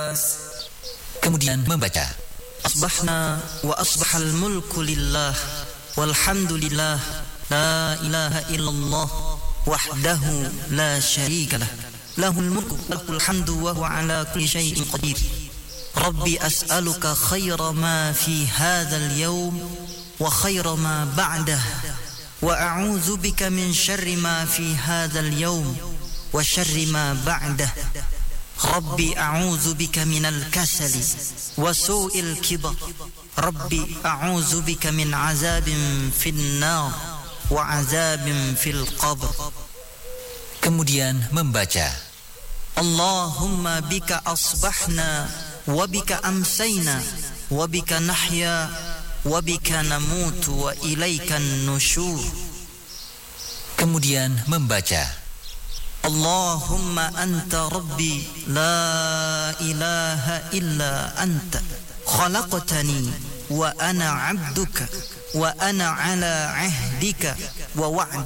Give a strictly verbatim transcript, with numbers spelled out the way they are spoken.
Kemudian membaca Asbahna wa asbahal mulku lillah walhamdulillah la ilaha illallah wahdahu la syarika lah lahul mulku lahul hamdu wa huwa ala kulli syai'in qadir. Rabbi as'aluka khaira ma fi hadzal yawm wa khaira ma ba'dah wa a'udzu bika min syarri ma fi hadzal yawm wa syarri ma ba'dah. Rabbi a'udzu bika minal kasali wa su'il kibar. Rabbi a'udzu bika min azabin fin nar wa azabin fil qabr. Kemudian membaca Allahumma bika asbahna wa bika amsayna wa bika nahya wa bika namutu wa ilaikan nusyur. Kemudian membaca Allahumma anta rabbi la ilaha illa anta khalaqtani wa ana abduka wa ana ala ahdika wa wa'dika